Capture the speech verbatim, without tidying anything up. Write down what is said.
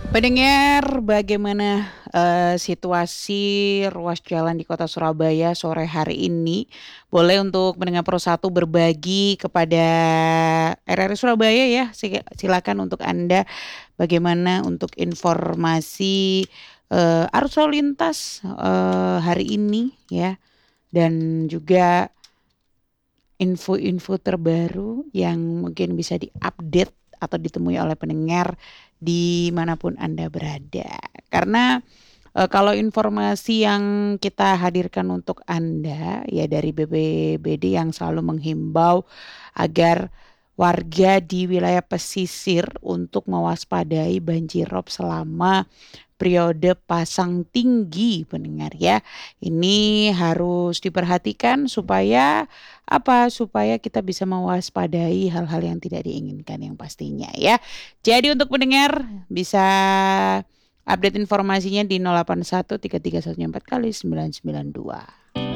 Pendengar, bagaimana, eee, situasi ruas jalan di kota Surabaya sore hari ini? Boleh untuk pendengar Pro satu berbagi kepada R R I Surabaya ya, sika silakan untuk Anda, bagaimana untuk informasi, eee, arus lalu lintas, eee, hari ini ya, dan juga info-info terbaru yang mungkin bisa di-update atau ditemui oleh pendengar di manapun Anda berada. Karena, eee, kalau informasi yang kita hadirkan untuk Anda ya dari B P B D yang selalu menghimbau agar warga di wilayah pesisir untuk mewaspadai banjirop selama periode pasang tinggi pendengar ya. Ini harus diperhatikan supaya apa, supaya kita bisa mewaspadai hal-hal yang tidak diinginkan yang pastinya ya. Jadi untuk pendengar bisa update informasinya di nol delapan satu tiga tiga satu empat kali sembilan sembilan dua.